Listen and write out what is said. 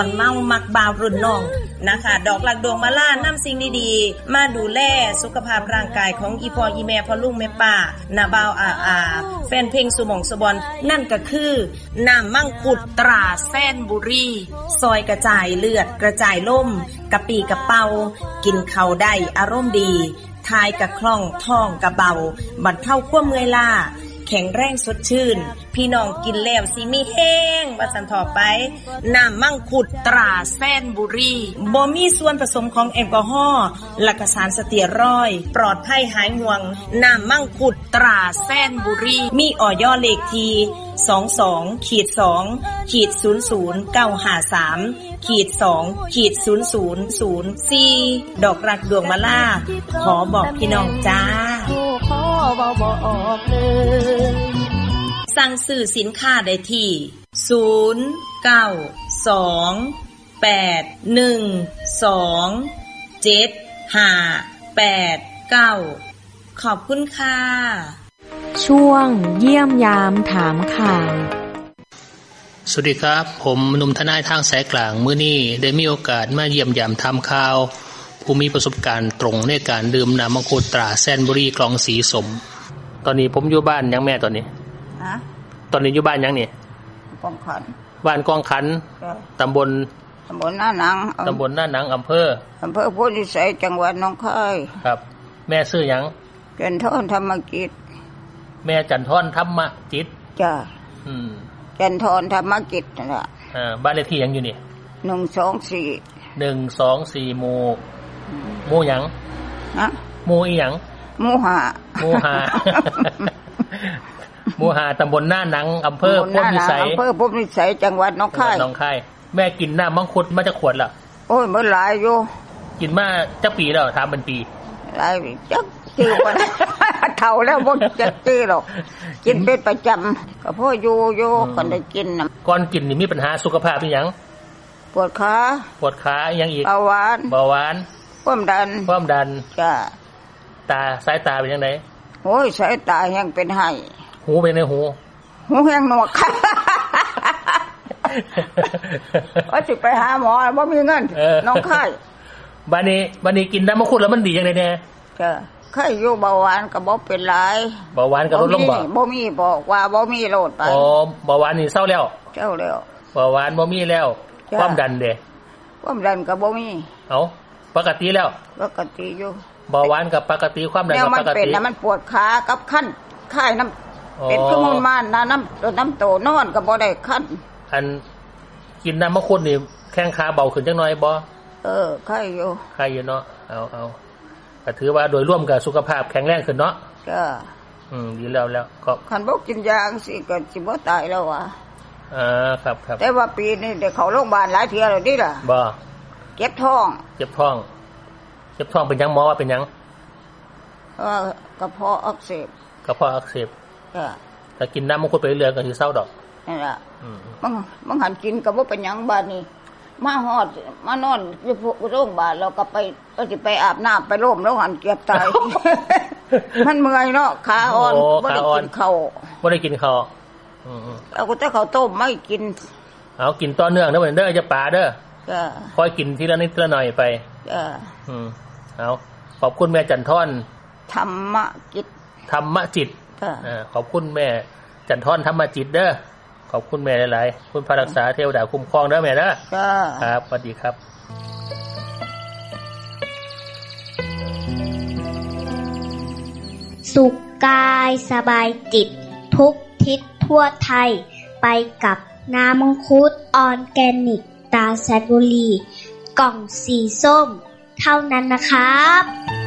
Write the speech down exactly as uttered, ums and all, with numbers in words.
เมามักบาวรุ่นน้องนะคะดอกหลักดวงมาล่านำสิ่งดีๆมาดูแลสุขภาพร่างกายของอีพ่ออีแม่พ่อลุงแม่ป้านาบาวอาอาแฟนเพลงสุหม่องสุบอนนั่นก็คือน้ำมังคุดตราแซนบุรีซอยกระจายเลือดกระจายล่มกะปีกะเป่ากินข้าวได้อารมณ์ดีทายกะคล่องท้องกะเบาบรรเทาความเมื่อยล้าแข็งแรงสดชื่นพี่น้องกินแล้วสิมีแห้งว่าสันต่อไปน้ำมังคุดตราแซนบุรีบ่มีส่วนผสมของแอลกอฮอล์และก็สารสเตียรอยด์ปลอดภัยหายห่วงน้ำมังคุดตราแซนบุรีมีอย.เลขที่ สองสอง สอง ศูนย์ ศูนย์ เก้า ห้า สาม สอง ศูนย์ ศูนย์ ศูนย์ สี่ ดอกรักดวงมะล่าขอบอกพี่น้องจ้าสั่งซื้อสินค้าได้ที่ศูนย์ เก้า สอง แปด หนึ่ง สอง เจ็ด ห้า แปด เก้าขอบคุณค่ะช่วงเยี่ยมยามถามข่าวสวัสดีครับผมหนุ่มทนายทางสายกลางมื้อนี้ได้มีโอกาสมาเยี่ยมยามทำข่าวผู้มีประสบการณ์ตรงในการดื่มน้ำมังคุดตราแซนบุรีกล่องสีสมตอนนี้ผมอยู่บ้านยังแม่ตอนนี้ฮะตอนนี้อยู่บ้านยังนี่กองขันบ้านกองขันตำบลตำบลหน้าหนังตำบลหน้าหนังอำเภออำเภอโพธิสัยจังหวัดหนองคายครับแม่ชื่อหยังจันทรธรรมกิจแม่จันทรธรรมจิตจ้ะอืมจันทรธรรมกิจนั่นล่ะอ่าบ้านเลขที่หยังอยู่นี่หนึ่งสองสี่หนึ่งสองสี่หมู่หมู่หยังฮะหมู่อีหยังหมู่ห้าหมู่ห้าหมู่ห้าตำบลหน้าหนังอำเภอโพธิสัยอำเภอโพธิสัยจังหวัดหนองคายหนองคายแม่กินน้ำมังคุดมาจากขวดล่ะโอ้ยมื้อหลายอยู่กินมาจักปีแล้วถามเป็นปีหลายจักจื้อบ่เฒ่าแล้วบ่จักจื้อหรอกกินเป็นประจำก็พออยู่อยู่ก็ได้กินน่ะก่อนกินนี่มีปัญหาสุขภาพอีหยังปวดขาปวดขาอีหยังอีกเบาหวานเบาหวานความดันความดันจ้ะตาสายตาเป็นจังได๋โอ้ยสายตายังเป็นไห้หูเป็นไงหูหูแห้งหนวกว่าสิไปหาหมอบ่มีเงินน้องไข้บัดนี้บัดนี้กินน้ำมังคุดแล้วมันดีจังได๋แน่จ้ะไข้อยู่เบาหวานก็บ่เป็นไรเบาหวานก็ลดลงบ่บ่มีบอกว่าบ่มีโลดไปอ๋อเบาหวานนี่เซาแล้วเซาแล้วเบาหวานบ่มีแล้วความดันเด้ความดันก็บ่มีเอ้าปกติแล้วปกติอยู่เบาหวานกับปกติความดันกับปกติมันเป็นนะมันปวดขากับคันไข้น้ำเป็นคือมันมาน้ำน้ำน้ำโตนอนก็บ่ได้คันอันกินน้ำมังคุดนี่แข้งขาเบาขึ้นจังน้อยบ่เออไข้อยู่ไข้อยู่เนาะเอาเอาก็ถือว่าโดยรวมกับสุขภาพแข็งแรงขึ้นเนาะจ้ะอืมดีแล้วแล้วก็คันบ่กินยาจังซี่ก็สิบ่ตายแล้วว่ะอ่าครับครับแต่ว่าปีนี้ได้เข้าโรงพยาบาลหลายเทื่อแล้วดิล่ะบ่เจ็บท้องเจ็บท้องเจ็บท้องเป็นหยังหมอว่าเป็นหยังเออกระเพาะอักเสบกระเพาะอักเสบจ้ะถ้ากินน้ำมังคุดไปเรื่อยๆก็สิเซาดอกนั่นล่ะอืมมันมันหันกินก็บ่เป็นหยังบาดนี้มาฮอดมานอนอยู่โรงพยาบาลแล้วก็ไปก็สิไปอาบน้ำไปร่มแล้วหันเกือบตายมันเมื่อยเนาะขาอ่อนบ่ได้กินข้าวบ่ได้กินข้าวอือๆเอาก็แต่ข้าวต้มไม่กินเอากินต่อเนื่องเด้อเด้ออย่าปาเด้อจ้ะค่อยกินทีละนิดทีละหน่อยไปจ้ะอืมเอาขอบคุณแม่จันทรธรรมจิตธรรมจิตอ่าขอบคุณแม่จันทรธรรมจิตเด้อขอบคุณแม่หลายๆคุณพระรักษาเทวดาคุ้มครองเด้อแม่เด้อครับสวัสดีครับสุขกายสบายจิตทุกทิศทั่วไทยไปกับน้ำมังคุดออร์แกนิกตราแซนบุรีกล่องสีส้มเท่านั้นนะครับ